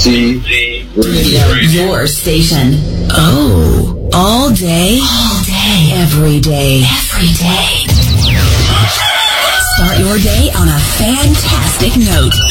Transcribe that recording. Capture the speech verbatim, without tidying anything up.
C Radio, your station. Oh, all day, all day, every day, every day. Start your day on a fantastic note.